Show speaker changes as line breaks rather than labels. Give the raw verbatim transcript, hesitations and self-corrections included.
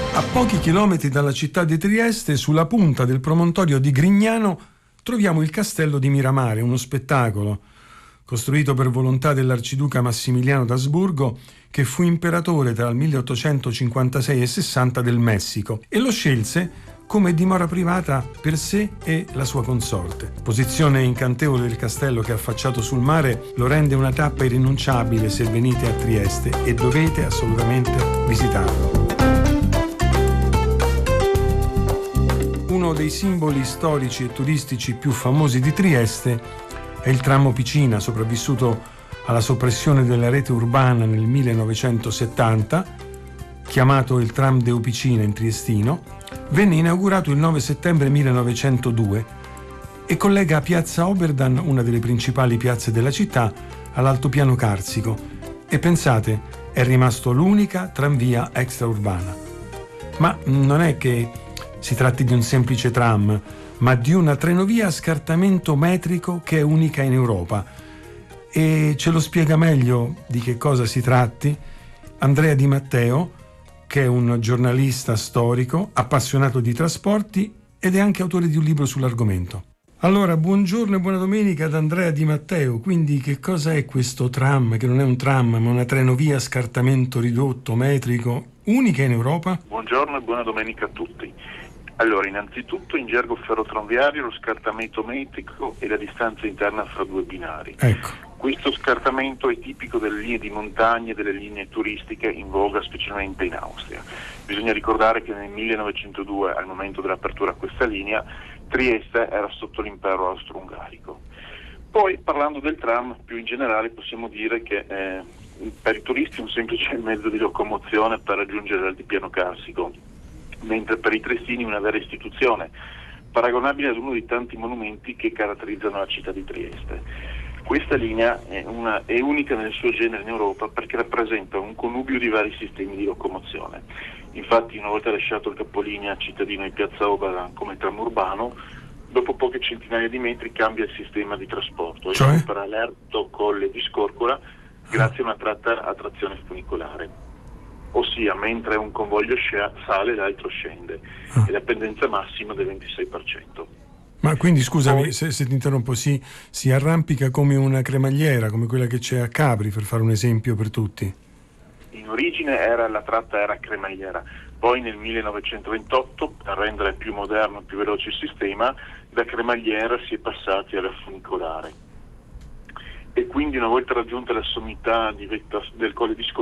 A pochi chilometri dalla città di Trieste, sulla punta del promontorio di Grignano, troviamo il castello di Miramare, uno spettacolo costruito per volontà dell'arciduca Massimiliano d'Asburgo, che fu imperatore tra il milleottocentocinquantasei e sessanta del Messico, e lo scelse come dimora privata per sé e la sua consorte. Posizione incantevole del castello, che affacciato sul mare lo rende una tappa irrinunciabile se venite a Trieste, e dovete assolutamente visitarlo. Uno dei simboli storici e turistici più famosi di Trieste è il tram Opicina, sopravvissuto alla soppressione della rete urbana nel millenovecentosettanta, chiamato il tram de Opicina in triestino. Venne inaugurato il nove settembre millenovecentodue e collega Piazza Oberdan, una delle principali piazze della città, all'altopiano carsico, e pensate, è rimasto l'unica tranvia extraurbana. Ma non è che si tratti di un semplice tram, ma di una trenovia a scartamento metrico che è unica in Europa. E ce lo spiega meglio di che cosa si tratti Andrea Di Matteo, che è un giornalista storico, appassionato di trasporti ed è anche autore di un libro sull'argomento. Allora, buongiorno e buona domenica ad Andrea Di Matteo. Quindi che cosa è questo tram, che non è un tram ma una trenovia a scartamento ridotto metrico, unica in Europa?
Buongiorno e buona domenica a tutti. Allora, innanzitutto in gergo ferrotranviario lo scartamento metrico è la distanza interna fra due binari.
Ecco.
Questo scartamento è tipico delle linee di montagna e delle linee turistiche in voga specialmente in Austria. Bisogna ricordare che nel millenovecentodue, al momento dell'apertura a questa linea, Trieste era sotto l'impero austro-ungarico. Poi, parlando del tram, più in generale possiamo dire che eh, per i turisti è un semplice mezzo di locomozione per raggiungere l'altopiano carsico, mentre per i triestini una vera istituzione, paragonabile ad uno dei tanti monumenti che caratterizzano la città di Trieste. Questa linea è, una, è unica nel suo genere in Europa perché rappresenta un connubio di vari sistemi di locomozione. Infatti, una volta lasciato il capolinea cittadino di Piazza Oberdan come tram urbano, dopo poche centinaia di metri cambia il sistema di trasporto,
cioè?
e supera l'Erto Colle di Scorcora grazie a una tratta a trazione funicolare. Ossia, mentre un convoglio scea, sale, l'altro scende,
ah.
e la pendenza massima del ventisei per cento.
Ma quindi, scusami,
Poi,
se, se ti interrompo, si, si arrampica come una cremagliera, come quella che c'è a Capri, per fare un esempio per tutti?
In origine era, la tratta era cremagliera, poi nel millenovecentoventotto, per rendere più moderno e più veloce il sistema, da cremagliera si è passati alla funicolare. E quindi, una volta raggiunta la sommità di vetta del Colle di Scorcora,